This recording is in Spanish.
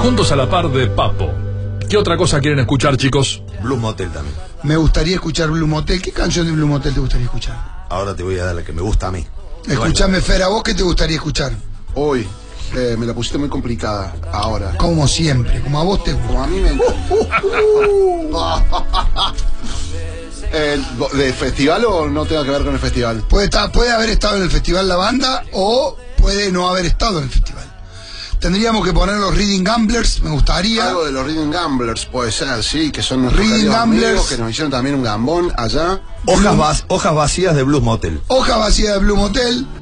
Juntos a la par de Papo. ¿Qué otra cosa quieren escuchar, chicos? Blues Motel también. Me gustaría escuchar Blue Motel. ¿Qué canción de Blue Motel te gustaría escuchar? Ahora te voy a dar la que me gusta a mí. Escuchame, Fer, ¿a vos qué te gustaría escuchar? Hoy, me la pusiste muy complicada. Ahora. Como siempre, como a vos te gusta. Como a mí me ¿De festival o no tenga que ver con el festival? Puede haber estado en el festival la banda o puede no haber estado en el festival. Tendríamos que poner los Reading Gamblers, me gustaría. Algo de los Reading Gamblers puede ser, sí, que son unos Reading Gamblers, que nos hicieron también un gambón allá. Hojas vacías de Blues Motel. Hoja vacía de Blue Motel.